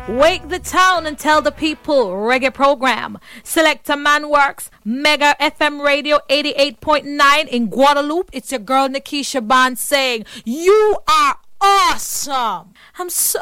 Wake the town and tell the people. Reggae program. Selector Man Works. Mega FM Radio 88.9 in Guadeloupe. It's your girl Nikisha Bond saying, you are awesome. I'm so